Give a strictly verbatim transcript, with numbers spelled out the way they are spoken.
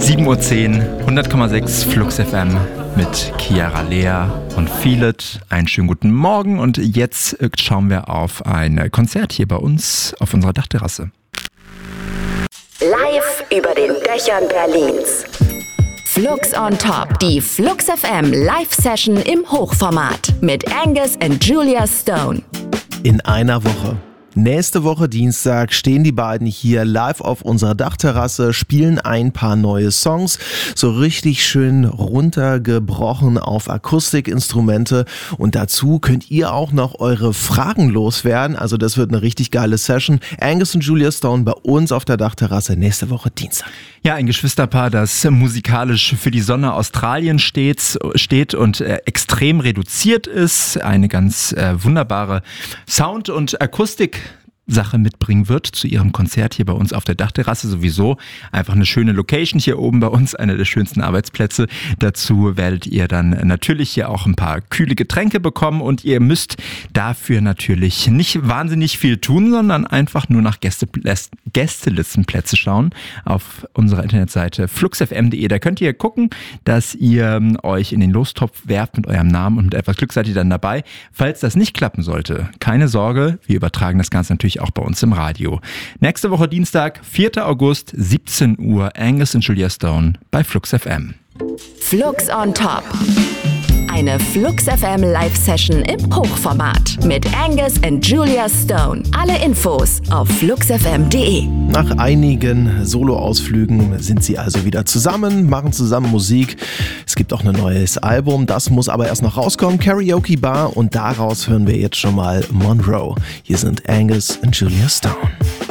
sieben Uhr zehn, hundert Komma sechs Flux F M mit Chiara Lea und Feel It. Einen schönen guten Morgen und jetzt schauen wir auf ein Konzert hier bei uns auf unserer Dachterrasse. Live über den Dächern Berlins. Flux on Top, die Flux F M Live-Session im Hochformat mit Angus und Julia Stone. In einer Woche. Nächste Woche Dienstag stehen die beiden hier live auf unserer Dachterrasse, spielen ein paar neue Songs, so richtig schön runtergebrochen auf Akustikinstrumente und dazu könnt ihr auch noch eure Fragen loswerden, also das wird eine richtig geile Session. Angus und Julia Stone bei uns auf der Dachterrasse nächste Woche Dienstag. Ja, ein Geschwisterpaar, das musikalisch für die Sonne Australien steht, steht und äh, extrem reduziert ist, eine ganz äh, wunderbare Sound- und Akustik Sache mitbringen wird zu ihrem Konzert hier bei uns auf der Dachterrasse. Sowieso einfach eine schöne Location hier oben bei uns, einer der schönsten Arbeitsplätze. Dazu werdet ihr dann natürlich hier auch ein paar kühle Getränke bekommen und ihr müsst dafür natürlich nicht wahnsinnig viel tun, sondern einfach nur nach Gäste, Gästelistenplätze schauen auf unserer Internetseite flux f m punkt d e. Da könnt ihr gucken, dass ihr euch in den Lostopf werft mit eurem Namen und mit etwas Glück seid ihr dann dabei. Falls das nicht klappen sollte, keine Sorge, wir übertragen das Ganze natürlich auch bei uns im Radio. Nächste Woche Dienstag, vierter August, siebzehn Uhr, Angus und Julia Stone bei Flux F M. Flux on Top. Eine Flux F M Live-Session im Hochformat mit Angus und Julia Stone. Alle Infos auf flux f m punkt d e. Nach einigen Solo-Ausflügen sind sie also wieder zusammen, machen zusammen Musik. Es gibt auch ein neues Album, das muss aber erst noch rauskommen, Karaoke Bar, und daraus hören wir jetzt schon mal Monroe. Hier sind Angus und Julia Stone.